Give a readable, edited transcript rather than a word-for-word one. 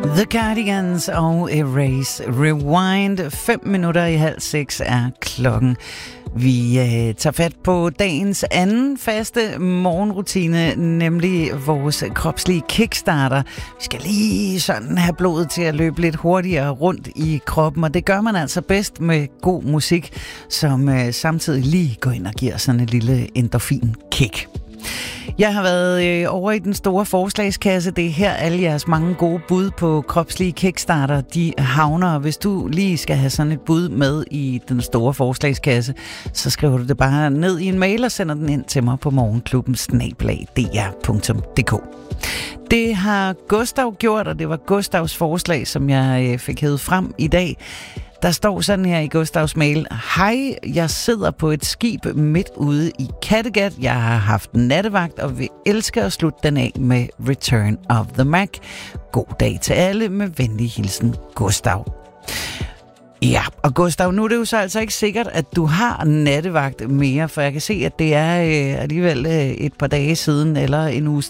The Cardigans og Erase Rewind. 5:05 er klokken. Vi tager fat på dagens anden faste morgenrutine, nemlig vores kropslige kickstarter. Vi skal lige sådan have blodet til at løbe lidt hurtigere rundt i kroppen, og det gør man altså bedst med god musik, som samtidig lige går ind og giver sådan et lille endorfin-kick. Jeg har været over i den store forslagskasse. Det er her alle jeres mange gode bud på kropslige kickstarter, de havner. Hvis du lige skal have sådan et bud med i den store forslagskasse, så skriver du det bare ned i en mail og sender den ind til mig på morgenklubben@dr.dk. Det har Gustav gjort, og det var Gustavs forslag, som jeg fik hævet frem i dag. Der står sådan her i Gustavs mail: Hej, jeg sidder på et skib midt ude i Kattegat. Jeg har haft nattevagt og vil elske at slutte den af med Return of the Mac. God dag til alle, med venlig hilsen, Gustav. Ja, og Gustav, nu er det jo så altså ikke sikkert, at du har nattevagt mere, for jeg kan se, at det er alligevel et par dage siden, eller en uges